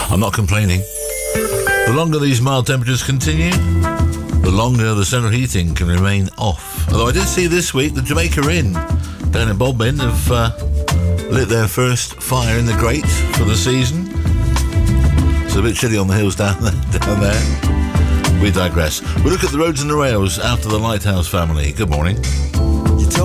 I'm not complaining. The longer these mild temperatures continue, the longer the central heating can remain off. Although I did see this week the Jamaica Inn down in Bodmin have lit their first fire in the grate for the season. It's a bit chilly on the hills down there. We digress. We look at the roads and the rails after the Lighthouse family. Good morning.